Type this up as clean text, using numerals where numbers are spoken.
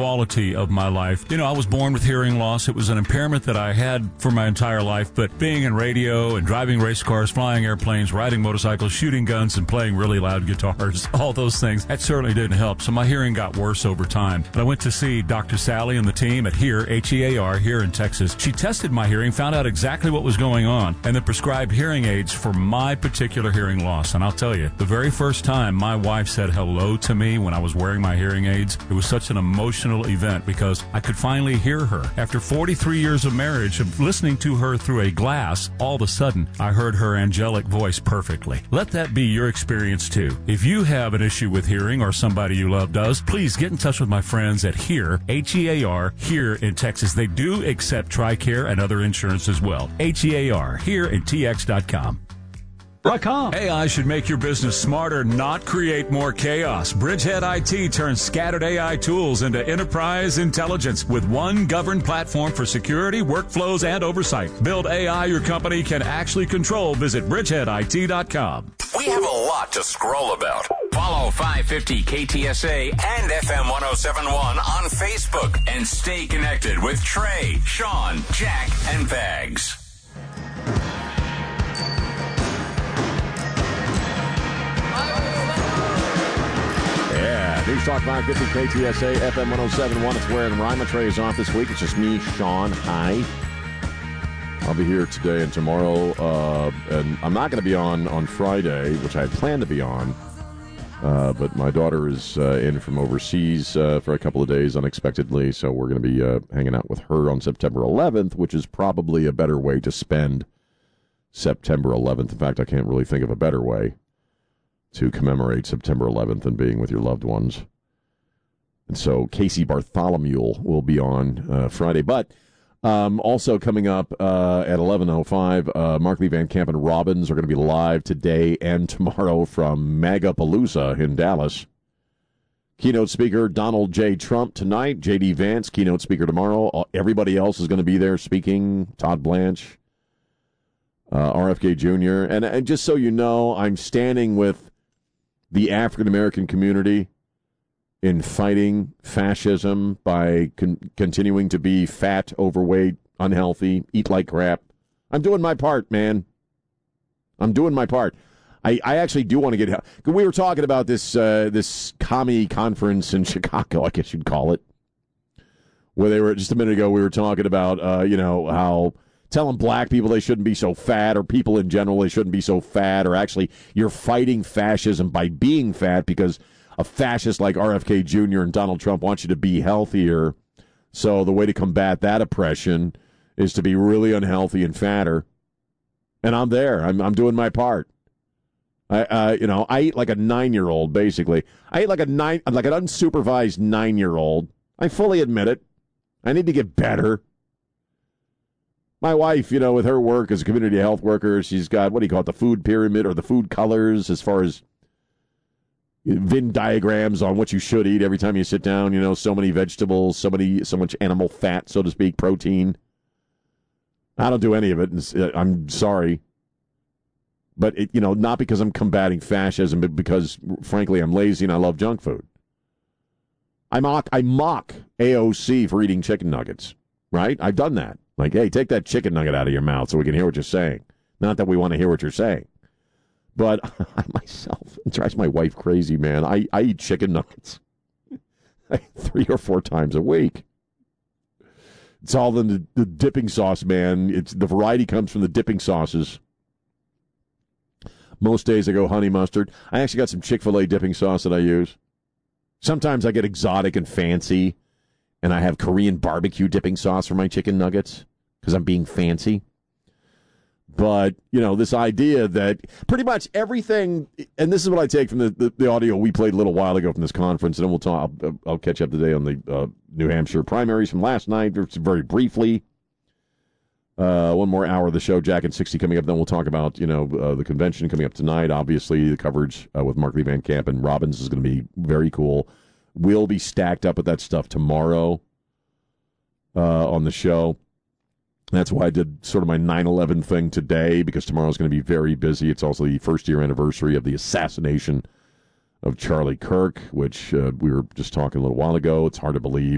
quality of my life. You know, I was born with hearing loss. It was an impairment that I had for my entire life, but being in radio and driving race cars, flying airplanes, riding motorcycles, shooting guns, and playing really loud guitars, all those things, that certainly didn't help. So my hearing got worse over time. But I went to see Dr. Sally and the team at HEAR, H-E-A-R, here in Texas. She tested my hearing, found out exactly what was going on, and then prescribed hearing aids for my particular hearing loss. And I'll tell you, the very first time my wife said hello to me when I was wearing my hearing aids, it was such an emotional event because I could finally hear her. After 43 years of marriage, of listening to her through a glass, all of a sudden, I heard her angelic voice perfectly. Let that be your experience too. If you have an issue with hearing or somebody you love does, please get in touch with my friends at HEAR, H-E-A-R, here in Texas. They do accept TRICARE and other insurance as well. H-E-A-R, here at TX.com. AI should make your business smarter, not create more chaos. Bridgehead IT turns scattered AI tools into enterprise intelligence with one governed platform for security, workflows, and oversight. Build AI your company can actually control. Visit bridgeheadit.com. We have a lot to scroll about. Follow 550 KTSA and FM 1071 on Facebook and stay connected with Trey, Sean, Jack, and Bags. Yeah, News Talk 550 KTSA, FM 1071. It's where Rima Trey is off this week. It's just me, Sean. Hi. I'll be here today and tomorrow, and I'm not going to be on Friday, which I had planned to be on, but my daughter is in from overseas for a couple of days unexpectedly, so we're going to be hanging out with her on September 11th, which is probably a better way to spend September 11th. In fact, I can't really think of a better way to commemorate September 11th and being with your loved ones. And so Casey Bartholomew will be on Friday. But also coming up at 11:05, Mark Lee Van Camp and Robbins are going to be live today and tomorrow from Magapalooza in Dallas. Keynote speaker Donald J. Trump tonight. J.D. Vance, keynote speaker tomorrow. Everybody else is going to be there speaking. Todd Blanche, RFK Jr. And just so you know, I'm standing with the African-American community in fighting fascism by continuing to be fat, overweight, unhealthy, eat like crap. I'm doing my part, man. I'm doing my part. I actually do want to get help. We were talking about this commie conference in Chicago, I guess you'd call it, where they were, just a minute ago, we were talking about, how telling black people they shouldn't be so fat, or people in general they shouldn't be so fat, or actually you're fighting fascism by being fat because a fascist like RFK Jr. and Donald Trump wants you to be healthier. So the way to combat that oppression is to be really unhealthy and fatter. And I'm there. I'm doing my part. I eat like a 9-year-old, basically. I eat like an unsupervised 9-year-old. I fully admit it. I need to get better. My wife, with her work as a community health worker, she's got, the food pyramid or the food colors as far as Venn diagrams on what you should eat every time you sit down. So many vegetables, so much animal fat, so to speak, protein. I don't do any of it. I'm sorry. But, not because I'm combating fascism, but because, frankly, I'm lazy and I love junk food. I mock AOC for eating chicken nuggets, right? I've done that. Like, hey, take that chicken nugget out of your mouth so we can hear what you're saying. Not that we want to hear what you're saying. But I myself, it drives my wife crazy, man. I eat chicken nuggets 3 or 4 times a week. It's all in the dipping sauce, man. The variety comes from the dipping sauces. Most days I go honey mustard. I actually got some Chick-fil-A dipping sauce that I use. Sometimes I get exotic and fancy, and I have Korean barbecue dipping sauce for my chicken nuggets because I'm being fancy. But, this idea that pretty much everything, and this is what I take from the audio we played a little while ago from this conference, and then we'll talk. I'll catch up today on the New Hampshire primaries from last night, very briefly. One more hour of the show, Jack and 60 coming up. Then we'll talk about, the convention coming up tonight. Obviously, the coverage with Mark Lee Van Camp and Robbins is going to be very cool. We'll be stacked up with that stuff tomorrow on the show. That's why I did sort of my 9/11 thing today, because tomorrow's going to be very busy. It's also the first-year anniversary of the assassination of Charlie Kirk, which we were just talking a little while ago. It's hard to believe